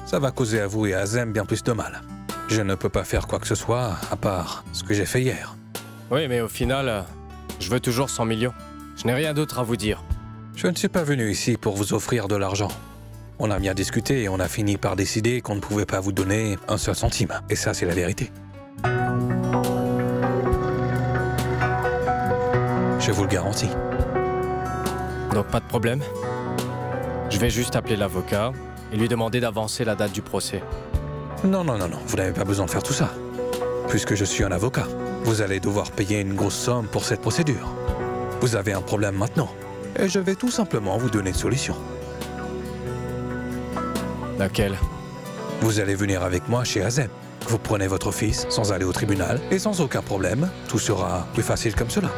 ça va causer à vous et à Azem bien plus de mal. Je ne peux pas faire quoi que ce soit à part ce que j'ai fait hier. Oui, mais au final, je veux toujours 100 millions. Je n'ai rien d'autre à vous dire. Je ne suis pas venu ici pour vous offrir de l'argent. On a bien discuté et on a fini par décider qu'on ne pouvait pas vous donner un seul centime. Et ça, c'est la vérité. Je vous le garantis. Donc pas de problème. Je vais juste appeler l'avocat et lui demander d'avancer la date du procès. Non, vous n'avez pas besoin de faire tout ça. Puisque je suis un avocat, vous allez devoir payer une grosse somme pour cette procédure. Vous avez un problème maintenant, et je vais tout simplement vous donner une solution. Laquelle? Vous allez venir avec moi chez Azem. Vous prenez votre fils sans aller au tribunal, et sans aucun problème, tout sera plus facile comme cela.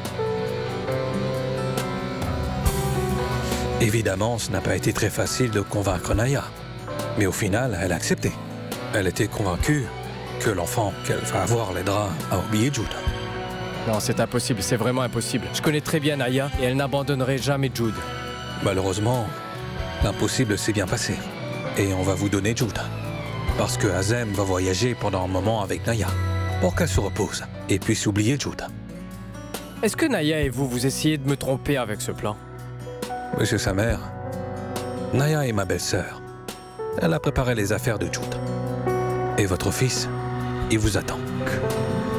Évidemment, ce n'a pas été très facile de convaincre Naya. Mais au final, elle a accepté. Elle était convaincue que l'enfant qu'elle va avoir l'aidera à oublier Jude. Non, c'est impossible, c'est vraiment impossible. Je connais très bien Naya et elle n'abandonnerait jamais Jude. Malheureusement, l'impossible s'est bien passé. Et on va vous donner Jude. Parce que Azem va voyager pendant un moment avec Naya, pour qu'elle se repose et puisse oublier Jude. Est-ce que Naya et vous essayez de me tromper avec ce plan? Monsieur sa mère, Naya est ma belle-sœur. Elle a préparé les affaires de Jude. Et votre fils, il vous attend.